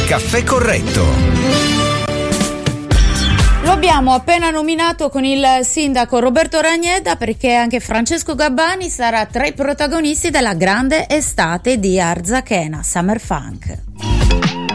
caffè corretto. Lo abbiamo appena nominato con il sindaco Roberto Ragnedda, perché anche Francesco Gabbani sarà tra i protagonisti della grande estate di Arzachena Summer Funk.